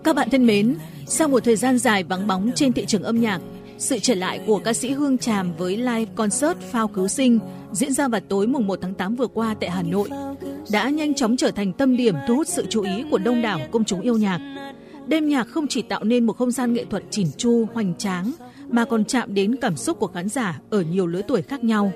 Các bạn thân mến, sau một thời gian dài vắng bóng trên thị trường âm nhạc, sự trở lại của ca sĩ Hương Tràm với live concert Phao Cứu Sinh diễn ra vào tối mùng 1 tháng 8 vừa qua tại Hà Nội đã nhanh chóng trở thành tâm điểm thu hút sự chú ý của đông đảo công chúng yêu nhạc. Đêm nhạc không chỉ tạo nên một không gian nghệ thuật chỉn chu, hoành tráng, mà còn chạm đến cảm xúc của khán giả ở nhiều lứa tuổi khác nhau.